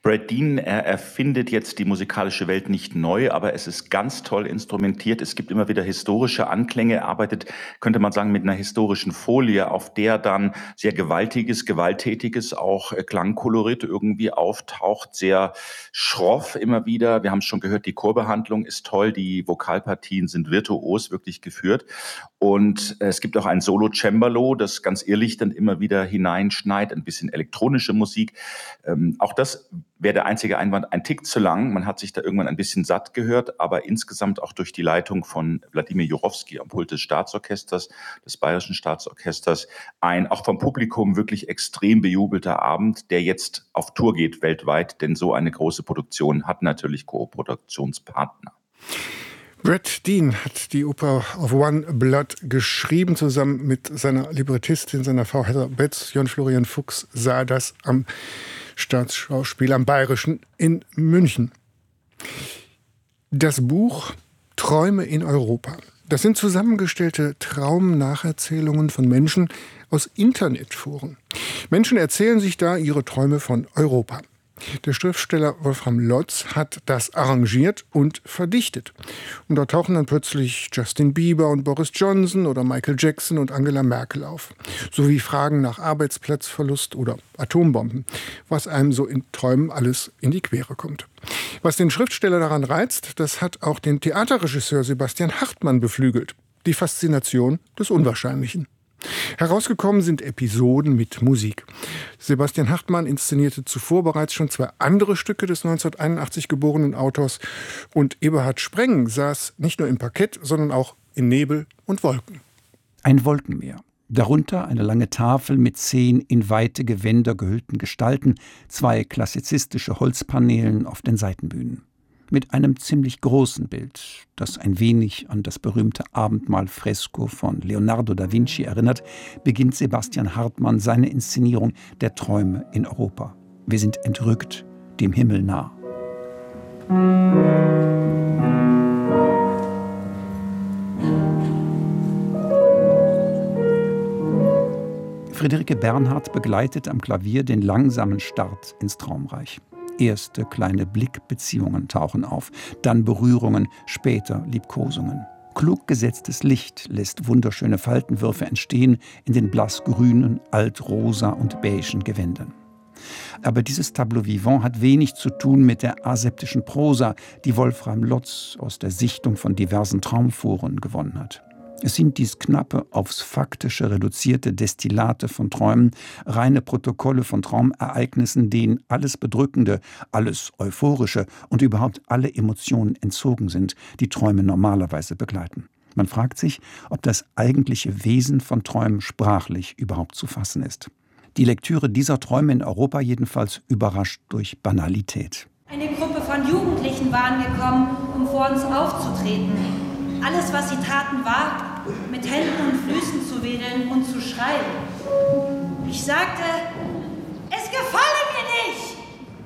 Brad Dean, er erfindet jetzt die musikalische Welt nicht neu, aber es ist ganz toll instrumentiert. Es gibt immer wieder historische Anklänge. Er arbeitet, könnte man sagen, mit einer historischen Folie, auf der dann sehr gewalttätiges, auch Klangkolorit irgendwie auftaucht, sehr schroff immer wieder. Wir haben es schon gehört, die Chorbehandlung ist toll, die Vokalpartien sind virtuos wirklich geführt. Und es gibt auch ein Solo-Cembalo, das ganz irrlichternd immer wieder hineinschneit, ein bisschen elektronische Musik. Auch das wäre der einzige Einwand ein Tick zu lang. Man hat sich da irgendwann ein bisschen satt gehört, aber insgesamt auch durch die Leitung von Wladimir Jurowski am Pult des Staatsorchesters, des Bayerischen Staatsorchesters, ein auch vom Publikum wirklich extrem bejubelter Abend, der jetzt auf Tour geht weltweit, denn so eine große Produktion hat natürlich Co-Produktionspartner. Brad Dean hat die Oper of One Blood geschrieben, zusammen mit seiner Librettistin, seiner Frau Heather Betz. Jörn Florian Fuchs sah das am Staatsschauspiel am Bayerischen in München. Das Buch Träume in Europa. Das sind zusammengestellte Traumnacherzählungen von Menschen aus Internetforen. Menschen erzählen sich da ihre Träume von Europa. Der Schriftsteller Wolfram Lotz hat das arrangiert und verdichtet. Und da tauchen dann plötzlich Justin Bieber und Boris Johnson oder Michael Jackson und Angela Merkel auf. Sowie Fragen nach Arbeitsplatzverlust oder Atombomben, was einem so in Träumen alles in die Quere kommt. Was den Schriftsteller daran reizt, das hat auch den Theaterregisseur Sebastian Hartmann beflügelt. Die Faszination des Unwahrscheinlichen. Herausgekommen sind Episoden mit Musik. Sebastian Hartmann inszenierte zuvor bereits schon 2 andere Stücke des 1981 geborenen Autors. Und Eberhard Spreng saß nicht nur im Parkett, sondern auch in Nebel und Wolken. Ein Wolkenmeer. Darunter eine lange Tafel mit 10 in weite Gewänder gehüllten Gestalten, 2 klassizistische Holzpaneelen auf den Seitenbühnen. Mit einem ziemlich großen Bild, das ein wenig an das berühmte Abendmahlfresko von Leonardo da Vinci erinnert, beginnt Sebastian Hartmann seine Inszenierung der Träume in Europa. Wir sind entrückt, dem Himmel nah. Friederike Bernhard begleitet am Klavier den langsamen Start ins Traumreich. Erste kleine Blickbeziehungen tauchen auf, dann Berührungen, später Liebkosungen. Klug gesetztes Licht lässt wunderschöne Faltenwürfe entstehen in den blassgrünen, altrosa und beigen Gewändern. Aber dieses Tableau vivant hat wenig zu tun mit der aseptischen Prosa, die Wolfram Lotz aus der Sichtung von diversen Traumforen gewonnen hat. Es sind dies knappe, aufs Faktische reduzierte Destillate von Träumen, reine Protokolle von Traumereignissen, denen alles Bedrückende, alles Euphorische und überhaupt alle Emotionen entzogen sind, die Träume normalerweise begleiten. Man fragt sich, ob das eigentliche Wesen von Träumen sprachlich überhaupt zu fassen ist. Die Lektüre dieser Träume in Europa jedenfalls überrascht durch Banalität. Eine Gruppe von Jugendlichen waren gekommen, um vor uns aufzutreten. Alles, was sie taten, war, mit Händen und Füßen zu wedeln und zu schreien. Ich sagte, es gefalle mir nicht!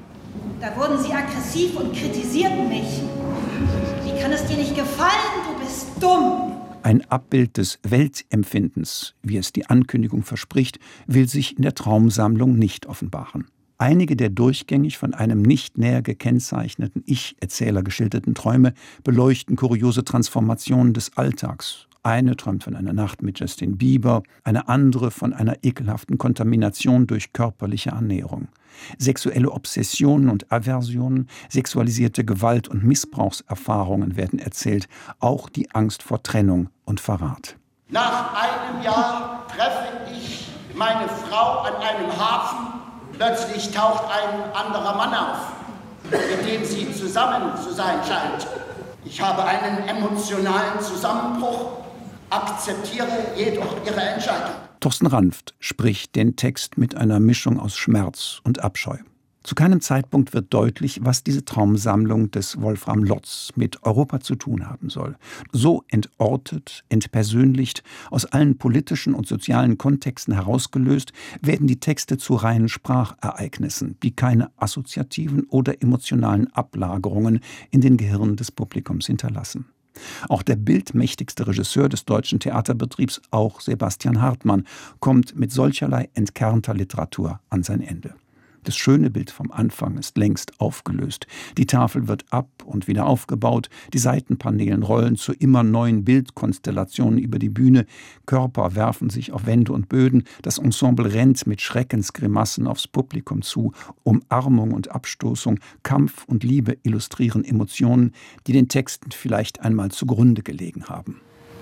Da wurden sie aggressiv und kritisierten mich. Wie kann es dir nicht gefallen? Du bist dumm! Ein Abbild des Weltempfindens, wie es die Ankündigung verspricht, will sich in der Traumsammlung nicht offenbaren. Einige der durchgängig von einem nicht näher gekennzeichneten Ich-Erzähler geschilderten Träume beleuchten kuriose Transformationen des Alltags. Eine träumt von einer Nacht mit Justin Bieber, eine andere von einer ekelhaften Kontamination durch körperliche Annäherung. Sexuelle Obsessionen und Aversionen, sexualisierte Gewalt- und Missbrauchserfahrungen werden erzählt, auch die Angst vor Trennung und Verrat. Nach einem Jahr treffe ich meine Frau an einem Hafen. Plötzlich taucht ein anderer Mann auf, mit dem sie zusammen zu sein scheint. Ich habe einen emotionalen Zusammenbruch, akzeptiere jedoch ihre Entscheidung. Thorsten Ranft spricht den Text mit einer Mischung aus Schmerz und Abscheu. Zu keinem Zeitpunkt wird deutlich, was diese Traumsammlung des Wolfram Lotz mit Europa zu tun haben soll. So entortet, entpersönlicht, aus allen politischen und sozialen Kontexten herausgelöst, werden die Texte zu reinen Sprachereignissen, die keine assoziativen oder emotionalen Ablagerungen in den Gehirnen des Publikums hinterlassen. Auch der bildmächtigste Regisseur des deutschen Theaterbetriebs, auch Sebastian Hartmann, kommt mit solcherlei entkernter Literatur an sein Ende. Das schöne Bild vom Anfang ist längst aufgelöst. Die Tafel wird ab und wieder aufgebaut, die Seitenpaneelen rollen zu immer neuen Bildkonstellationen über die Bühne, Körper werfen sich auf Wände und Böden, das Ensemble rennt mit Schreckensgrimassen aufs Publikum zu, Umarmung und Abstoßung, Kampf und Liebe illustrieren Emotionen, die den Texten vielleicht einmal zugrunde gelegen haben.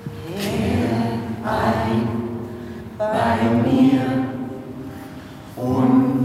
Ein bei mir und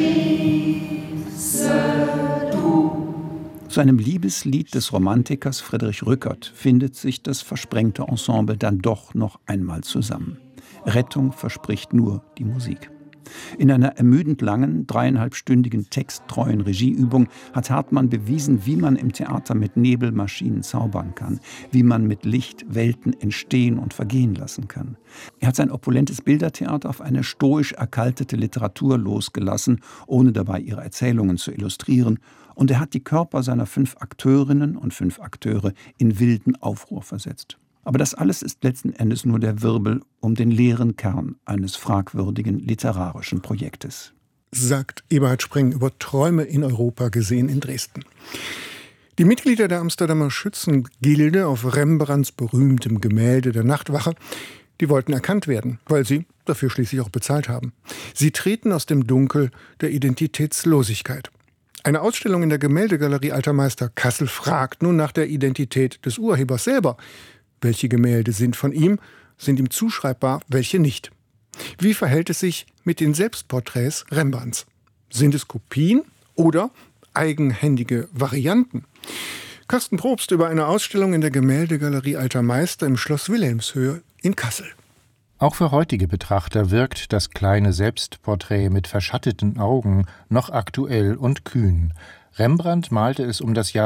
schließe du. Zu einem Liebeslied des Romantikers Friedrich Rückert findet sich das versprengte Ensemble dann doch noch einmal zusammen. Rettung verspricht nur die Musik. In einer ermüdend langen, 3,5-stündigen texttreuen Regieübung hat Hartmann bewiesen, wie man im Theater mit Nebelmaschinen zaubern kann, wie man mit Licht Welten entstehen und vergehen lassen kann. Er hat sein opulentes Bildertheater auf eine stoisch erkaltete Literatur losgelassen, ohne dabei ihre Erzählungen zu illustrieren, und er hat die Körper seiner 5 Akteurinnen und 5 Akteure in wilden Aufruhr versetzt. Aber das alles ist letzten Endes nur der Wirbel um den leeren Kern eines fragwürdigen literarischen Projektes. Sagt Eberhard Spreng über Träume in Europa gesehen in Dresden. Die Mitglieder der Amsterdamer Schützengilde auf Rembrandts berühmtem Gemälde der Nachtwache, die wollten erkannt werden, weil sie dafür schließlich auch bezahlt haben. Sie treten aus dem Dunkel der Identitätslosigkeit. Eine Ausstellung in der Gemäldegalerie Alter Meister Kassel fragt nun nach der Identität des Urhebers selber. Welche Gemälde sind von ihm, sind ihm zuschreibbar, welche nicht? Wie verhält es sich mit den Selbstporträts Rembrandts? Sind es Kopien oder eigenhändige Varianten? Carsten Probst über eine Ausstellung in der Gemäldegalerie Alter Meister im Schloss Wilhelmshöhe in Kassel. Auch für heutige Betrachter wirkt das kleine Selbstporträt mit verschatteten Augen noch aktuell und kühn. Rembrandt malte es um das Jahr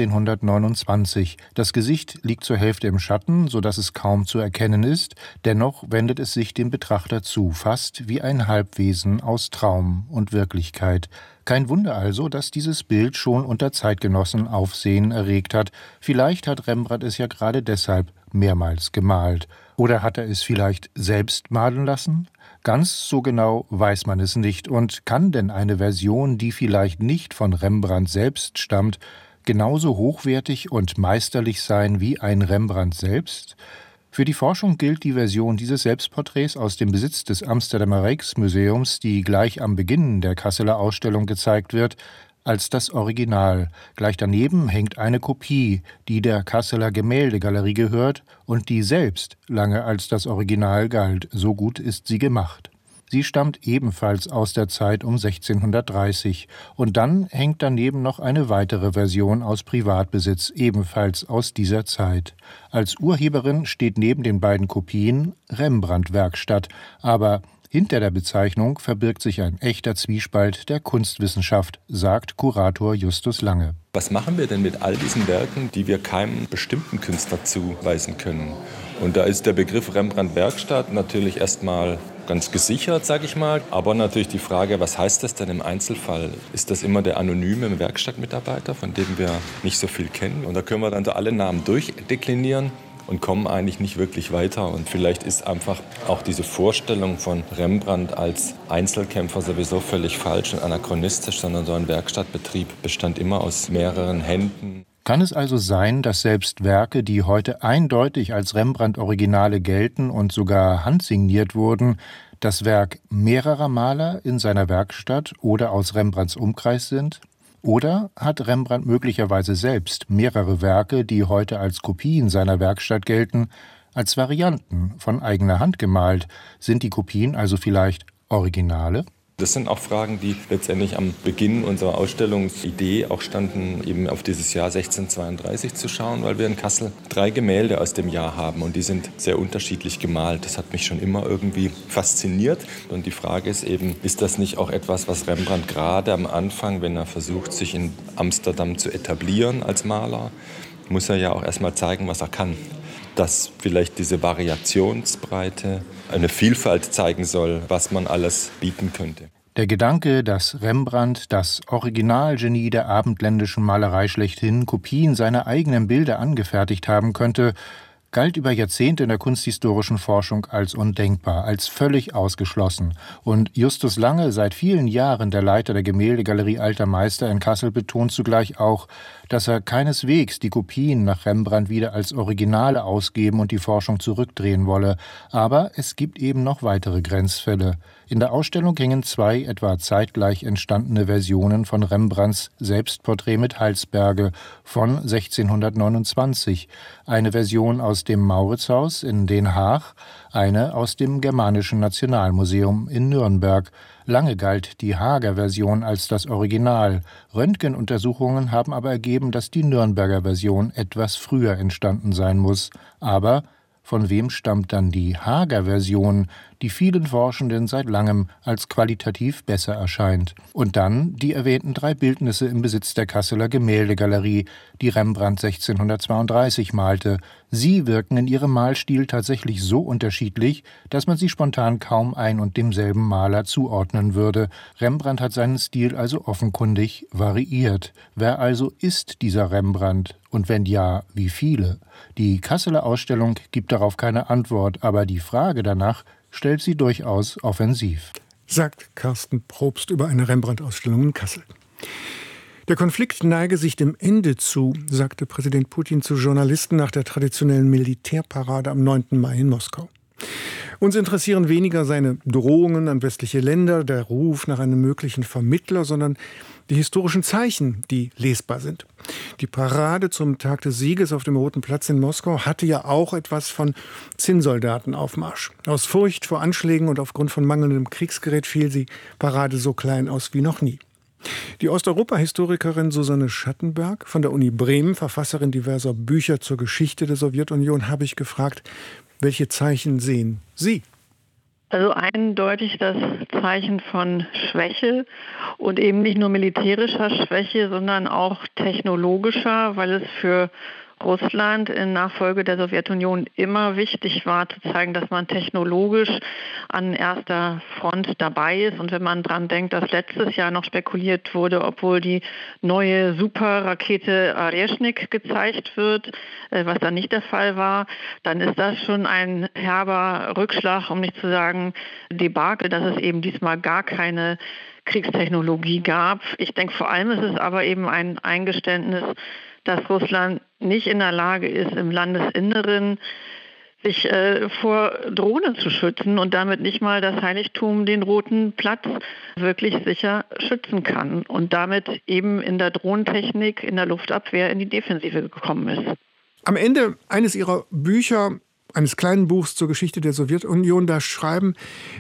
1629. Das Gesicht liegt zur Hälfte im Schatten, sodass es kaum zu erkennen ist. Dennoch wendet es sich dem Betrachter zu, fast wie ein Halbwesen aus Traum und Wirklichkeit. Kein Wunder also, dass dieses Bild schon unter Zeitgenossen Aufsehen erregt hat. Vielleicht hat Rembrandt es ja gerade deshalb mehrmals gemalt. Oder hat er es vielleicht selbst malen lassen? Ganz so genau weiß man es nicht. Und kann denn eine Version, die vielleicht nicht von Rembrandt selbst stammt, genauso hochwertig und meisterlich sein wie ein Rembrandt selbst? Für die Forschung gilt die Version dieses Selbstporträts aus dem Besitz des Amsterdamer Rijksmuseums, die gleich am Beginn der Kasseler Ausstellung gezeigt wird, als das Original. Gleich daneben hängt eine Kopie, die der Kasseler Gemäldegalerie gehört und die selbst lange als das Original galt. So gut ist sie gemacht. Sie stammt ebenfalls aus der Zeit um 1630. Und dann hängt daneben noch eine weitere Version aus Privatbesitz, ebenfalls aus dieser Zeit. Als Urheberin steht neben den beiden Kopien Rembrandt-Werkstatt, aber hinter der Bezeichnung verbirgt sich ein echter Zwiespalt der Kunstwissenschaft, sagt Kurator Justus Lange. Was machen wir denn mit all diesen Werken, die wir keinem bestimmten Künstler zuweisen können? Und da ist der Begriff Rembrandt-Werkstatt natürlich erstmal ganz gesichert, sage ich mal. Aber natürlich die Frage, was heißt das denn im Einzelfall? Ist das immer der anonyme Werkstattmitarbeiter, von dem wir nicht so viel kennen? Und da können wir dann so alle Namen durchdeklinieren und kommen eigentlich nicht wirklich weiter. Und vielleicht ist einfach auch diese Vorstellung von Rembrandt als Einzelkämpfer sowieso völlig falsch und anachronistisch, sondern so ein Werkstattbetrieb bestand immer aus mehreren Händen. Kann es also sein, dass selbst Werke, die heute eindeutig als Rembrandt-Originale gelten und sogar handsigniert wurden, das Werk mehrerer Maler in seiner Werkstatt oder aus Rembrandts Umkreis sind? Oder hat Rembrandt möglicherweise selbst mehrere Werke, die heute als Kopien seiner Werkstatt gelten, als Varianten von eigener Hand gemalt? Sind die Kopien also vielleicht Originale? Das sind auch Fragen, die letztendlich am Beginn unserer Ausstellungsidee auch standen, eben auf dieses Jahr 1632 zu schauen, weil wir in Kassel 3 Gemälde aus dem Jahr haben und die sind sehr unterschiedlich gemalt. Das hat mich schon immer irgendwie fasziniert und die Frage ist eben, ist das nicht auch etwas, was Rembrandt gerade am Anfang, wenn er versucht, sich in Amsterdam zu etablieren als Maler, muss er ja auch erstmal zeigen, was er kann. Dass vielleicht diese Variationsbreite eine Vielfalt zeigen soll, was man alles bieten könnte. Der Gedanke, dass Rembrandt, das Originalgenie der abendländischen Malerei schlechthin, Kopien seiner eigenen Bilder angefertigt haben könnte, galt über Jahrzehnte in der kunsthistorischen Forschung als undenkbar, als völlig ausgeschlossen. Und Justus Lange, seit vielen Jahren der Leiter der Gemäldegalerie Alter Meister in Kassel, betont zugleich auch, dass er keineswegs die Kopien nach Rembrandt wieder als Originale ausgeben und die Forschung zurückdrehen wolle. Aber es gibt eben noch weitere Grenzfälle. In der Ausstellung hängen 2 etwa zeitgleich entstandene Versionen von Rembrandts Selbstporträt mit Halsberge von 1629. Eine Version aus dem Mauritshaus in Den Haag, eine aus dem Germanischen Nationalmuseum in Nürnberg. Lange galt die Haager Version als das Original. Röntgenuntersuchungen haben aber ergeben, dass die Nürnberger Version etwas früher entstanden sein muss. Aber von wem stammt dann die Haager Version, die vielen Forschenden seit langem als qualitativ besser erscheint? Und dann die erwähnten 3 Bildnisse im Besitz der Kasseler Gemäldegalerie, die Rembrandt 1632 malte. Sie wirken in ihrem Malstil tatsächlich so unterschiedlich, dass man sie spontan kaum ein und demselben Maler zuordnen würde. Rembrandt hat seinen Stil also offenkundig variiert. Wer also ist dieser Rembrandt? Und wenn ja, wie viele? Die Kasseler Ausstellung gibt darauf keine Antwort, aber die Frage danach stellt sie durchaus offensiv. Sagt Carsten Probst über eine Rembrandt-Ausstellung in Kassel. Der Konflikt neige sich dem Ende zu, sagte Präsident Putin zu Journalisten nach der traditionellen Militärparade am 9. Mai in Moskau. Uns interessieren weniger seine Drohungen an westliche Länder, der Ruf nach einem möglichen Vermittler, sondern die historischen Zeichen, die lesbar sind. Die Parade zum Tag des Sieges auf dem Roten Platz in Moskau hatte ja auch etwas von Zinnsoldatenaufmarsch. Aus Furcht vor Anschlägen und aufgrund von mangelndem Kriegsgerät fiel die Parade so klein aus wie noch nie. Die Osteuropa-Historikerin Susanne Schattenberg von der Uni Bremen, Verfasserin diverser Bücher zur Geschichte der Sowjetunion, habe ich gefragt, welche Zeichen sehen Sie? Also eindeutig das Zeichen von Schwäche und eben nicht nur militärischer Schwäche, sondern auch technologischer, weil es für Russland in Nachfolge der Sowjetunion immer wichtig war, zu zeigen, dass man technologisch an erster Front dabei ist. Und wenn man dran denkt, dass letztes Jahr noch spekuliert wurde, obwohl die neue Superrakete Oreshnik gezeigt wird, was dann nicht der Fall war, dann ist das schon ein herber Rückschlag, um nicht zu sagen Debakel, dass es eben diesmal gar keine Kriegstechnologie gab. Ich denke, vor allem ist es aber eben ein Eingeständnis, dass Russland nicht in der Lage ist, im Landesinneren sich vor Drohnen zu schützen und damit nicht mal das Heiligtum, den Roten Platz, wirklich sicher schützen kann und damit eben in der Drohnentechnik, in der Luftabwehr in die Defensive gekommen ist. Am Ende eines Ihrer Bücher, eines kleinen Buchs zur Geschichte der Sowjetunion, da schreiben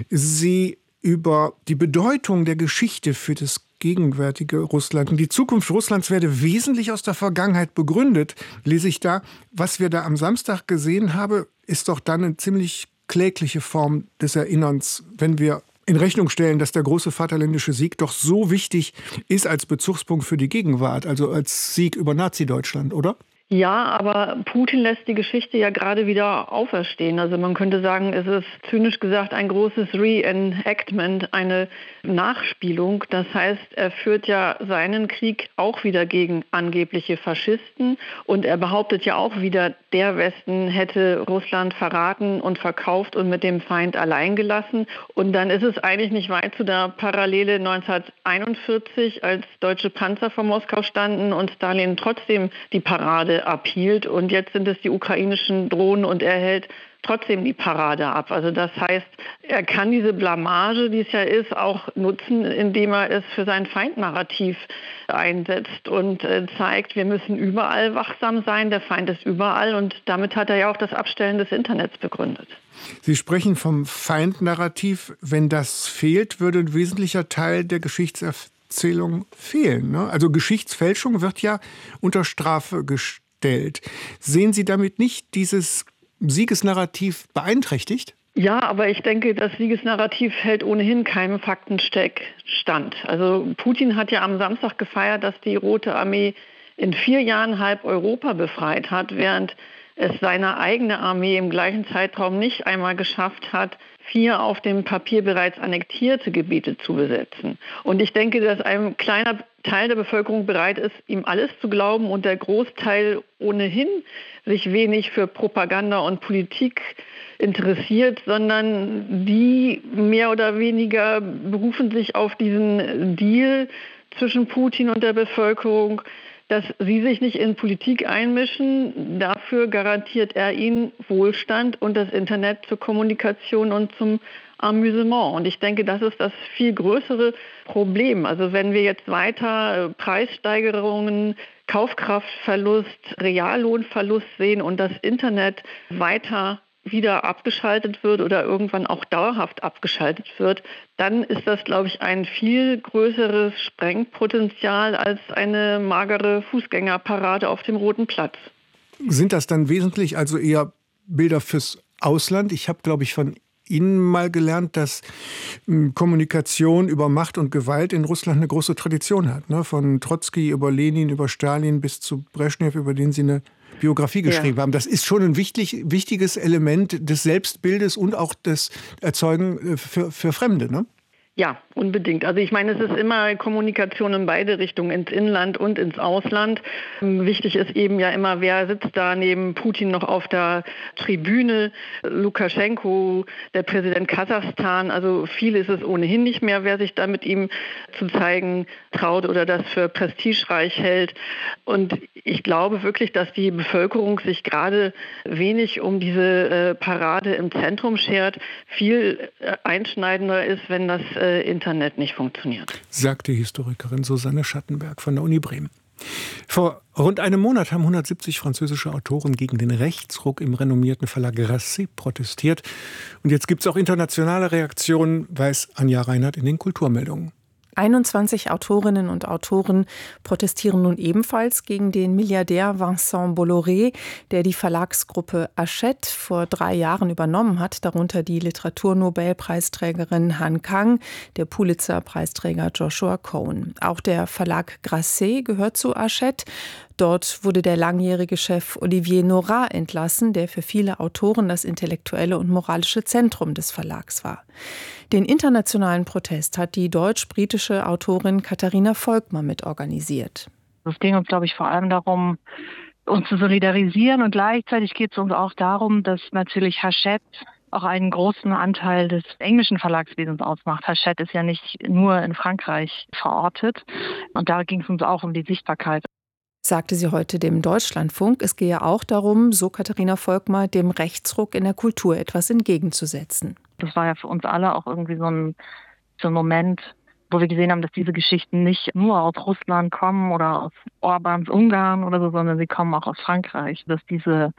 Sie über die Bedeutung der Geschichte für das gegenwärtige Russland. Und die Zukunft Russlands werde wesentlich aus der Vergangenheit begründet, lese ich da. Was wir da am Samstag gesehen haben, ist doch dann eine ziemlich klägliche Form des Erinnerns, wenn wir in Rechnung stellen, dass der große Vaterländische Sieg doch so wichtig ist als Bezugspunkt für die Gegenwart, also als Sieg über Nazi-Deutschland, oder? Ja, aber Putin lässt die Geschichte ja gerade wieder auferstehen. Also man könnte sagen, es ist zynisch gesagt ein großes Reenactment, eine Nachspielung. Das heißt, er führt ja seinen Krieg auch wieder gegen angebliche Faschisten und er behauptet ja auch wieder, der Westen hätte Russland verraten und verkauft und mit dem Feind allein gelassen. Und dann ist es eigentlich nicht weit zu der Parallele 1941, als deutsche Panzer vor Moskau standen und Stalin trotzdem die Parade abhielt. Und jetzt sind es die ukrainischen Drohnen und er hält trotzdem die Parade ab. Also das heißt, er kann diese Blamage, die es ja ist, auch nutzen, indem er es für sein Feindnarrativ einsetzt und zeigt, wir müssen überall wachsam sein, der Feind ist überall und damit hat er ja auch das Abstellen des Internets begründet. Sie sprechen vom Feindnarrativ. Wenn das fehlt, würde ein wesentlicher Teil der Geschichtserzählung fehlen, ne? Also Geschichtsfälschung wird ja unter Strafe gestellt. Sehen Sie damit nicht dieses Siegesnarrativ beeinträchtigt? Ja, aber ich denke, das Siegesnarrativ hält ohnehin keinem Faktencheck stand. Also Putin hat ja am Samstag gefeiert, dass die Rote Armee in 4 Jahren halb Europa befreit hat, während es seine eigene Armee im gleichen Zeitraum nicht einmal geschafft hat, 4 auf dem Papier bereits annektierte Gebiete zu besetzen. Und ich denke, dass ein kleiner Teil der Bevölkerung bereit ist, ihm alles zu glauben und der Großteil ohnehin sich wenig für Propaganda und Politik interessiert, sondern die mehr oder weniger berufen sich auf diesen Deal zwischen Putin und der Bevölkerung, dass sie sich nicht in Politik einmischen. Dafür garantiert er ihnen Wohlstand und das Internet zur Kommunikation und zum Amüsement. Und ich denke, das ist das viel größere Problem. Also wenn wir jetzt weiter Preissteigerungen, Kaufkraftverlust, Reallohnverlust sehen und das Internet weiter wieder abgeschaltet wird oder irgendwann auch dauerhaft abgeschaltet wird, dann ist das, glaube ich, ein viel größeres Sprengpotenzial als eine magere Fußgängerparade auf dem Roten Platz. Sind das dann wesentlich also eher Bilder fürs Ausland? Ich habe, glaube ich, von Ihnen mal gelernt, dass Kommunikation über Macht und Gewalt in Russland eine große Tradition hat. Ne? Von Trotzki über Lenin, über Stalin bis zu Breschnew, über den Sie eine Biografie geschrieben haben. Das ist schon ein wichtiges Element des Selbstbildes und auch des Erzeugen für Fremde, ne? Ja, unbedingt. Also ich meine, es ist immer Kommunikation in beide Richtungen, ins Inland und ins Ausland. Wichtig ist eben ja immer, wer sitzt da neben Putin noch auf der Tribüne. Lukaschenko, der Präsident Kasachstan, also viel ist es ohnehin nicht mehr, wer sich da mit ihm zu zeigen traut oder das für prestigereich hält. Und ich glaube wirklich, dass die Bevölkerung sich gerade wenig um diese Parade im Zentrum schert. Viel einschneidender ist, wenn das Internet nicht funktioniert. Sagt die Historikerin Susanne Schattenberg von der Uni Bremen. Vor rund einem Monat haben 170 französische Autoren gegen den Rechtsruck im renommierten Verlag Grasset protestiert. Und jetzt gibt es auch internationale Reaktionen, weiß Anja Reinhardt in den Kulturmeldungen. 21 Autorinnen und Autoren protestieren nun ebenfalls gegen den Milliardär Vincent Bolloré, der die Verlagsgruppe Hachette vor 3 Jahren übernommen hat, darunter die Literaturnobelpreisträgerin Han Kang, der Pulitzer-Preisträger Joshua Cohen. Auch der Verlag Grasset gehört zu Hachette. Dort wurde der langjährige Chef Olivier Nora entlassen, der für viele Autoren das intellektuelle und moralische Zentrum des Verlags war. Den internationalen Protest hat die deutsch-britische Autorin Katharina Volkmar mitorganisiert. Es ging uns, glaube ich, vor allem darum, uns zu solidarisieren. Und gleichzeitig geht es uns auch darum, dass natürlich Hachette auch einen großen Anteil des englischen Verlagswesens ausmacht. Hachette ist ja nicht nur in Frankreich verortet. Und da ging es uns auch um die Sichtbarkeit. Sagte sie heute dem Deutschlandfunk. Es gehe auch darum, so Katharina Volkmar, dem Rechtsruck in der Kultur etwas entgegenzusetzen. Das war ja für uns alle auch irgendwie so ein Moment, wo wir gesehen haben, dass diese Geschichten nicht nur aus Russland kommen oder aus Orbáns Ungarn oder so, sondern sie kommen auch aus Frankreich. Dass diese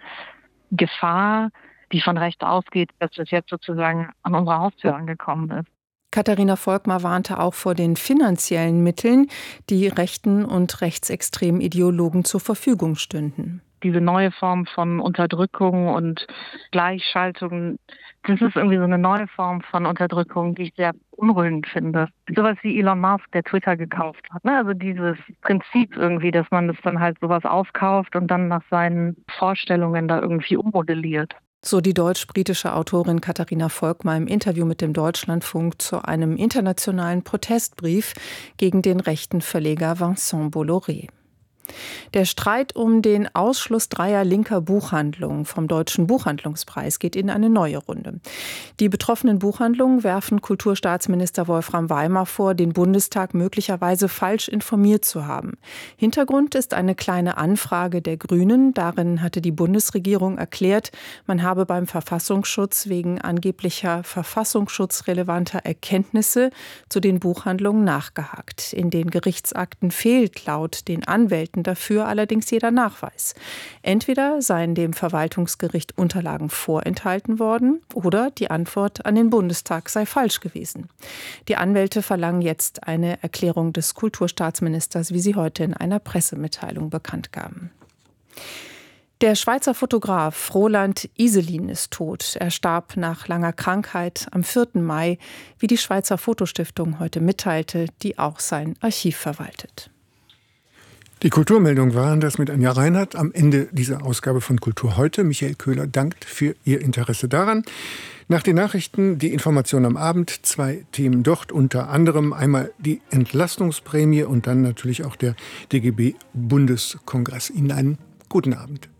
Gefahr, die von rechts ausgeht, dass das jetzt sozusagen an unserer Haustür angekommen ist. Katharina Volkmar warnte auch vor den finanziellen Mitteln, die rechten und rechtsextremen Ideologen zur Verfügung stünden. Diese neue Form von Unterdrückung und Gleichschaltung, das ist irgendwie so eine neue Form von Unterdrückung, die ich sehr unruhigend finde. Sowas wie Elon Musk, der Twitter gekauft hat. Ne? Also dieses Prinzip irgendwie, dass man das dann halt sowas aufkauft und dann nach seinen Vorstellungen da irgendwie ummodelliert. So die deutsch-britische Autorin Katharina Volkmar im Interview mit dem Deutschlandfunk zu einem internationalen Protestbrief gegen den rechten Verleger Vincent Bolloré. Der Streit um den Ausschluss 3 linker Buchhandlungen vom Deutschen Buchhandlungspreis geht in eine neue Runde. Die betroffenen Buchhandlungen werfen Kulturstaatsminister Wolfram Weimar vor, den Bundestag möglicherweise falsch informiert zu haben. Hintergrund ist eine kleine Anfrage der Grünen. Darin hatte die Bundesregierung erklärt, man habe beim Verfassungsschutz wegen angeblicher verfassungsschutzrelevanter Erkenntnisse zu den Buchhandlungen nachgehakt. In den Gerichtsakten fehlt laut den Anwälten dafür allerdings jeder Nachweis. Entweder seien dem Verwaltungsgericht Unterlagen vorenthalten worden oder die Antwort an den Bundestag sei falsch gewesen. Die Anwälte verlangen jetzt eine Erklärung des Kulturstaatsministers, wie sie heute in einer Pressemitteilung bekannt gaben. Der Schweizer Fotograf Roland Iselin ist tot. Er starb nach langer Krankheit am 4. Mai, wie die Schweizer Fotostiftung heute mitteilte, die auch sein Archiv verwaltet. Die Kulturmeldung waren das mit Anja Reinhardt am Ende dieser Ausgabe von Kultur heute. Michael Köhler dankt für Ihr Interesse daran. Nach den Nachrichten die Information am Abend, 2 Themen dort, unter anderem einmal die Entlastungsprämie und dann natürlich auch der DGB-Bundeskongress. Ihnen einen guten Abend.